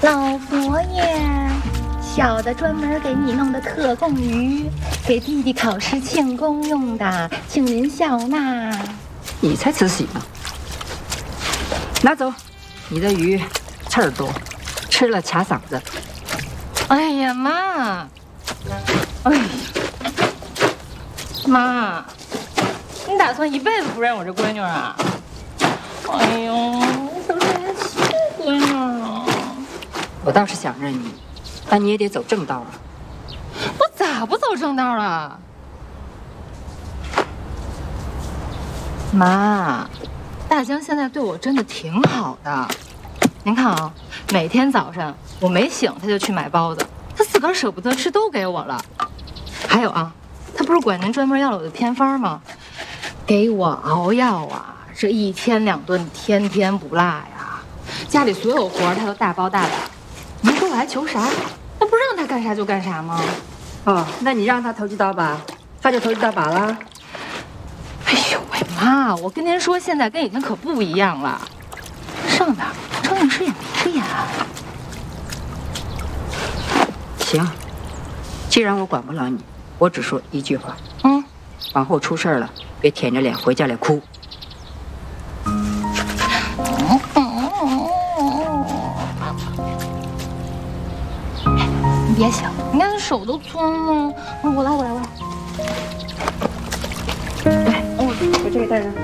老佛爷，小的专门给你弄的特供鱼，给弟弟考试庆功用的，请您笑纳。 你才慈禧呢！拿走，你的鱼刺儿多，吃了卡嗓子。 哎呀妈！哎呀妈！你打算一辈子不认我这闺女啊？哎呦，我可是还亲闺女啊！ 我倒是想认你，但你也得走正道啊。 我咋不走正道了？妈，大江现在对我真的挺好的。您看啊，每天早上我没醒，他就去买包子，他自个儿舍不得吃，都给我了。还有啊，他不是管您专门要了我的偏方吗？给我熬药啊，这1天2顿，天天不落呀。家里所有活他都大包大揽。您说我还求啥？那不让他干啥就干啥吗？ 哦，那你让他投机倒把，他就投机倒把了。 哎呦喂，妈，我跟您说，现在跟以前可不一样了。上哪儿张律师也没眼。 行，既然我管不了你，我只说一句话，往后出事了，别舔着脸回家里哭。 你别想，你看手都酸了。我来。来，我这个带上。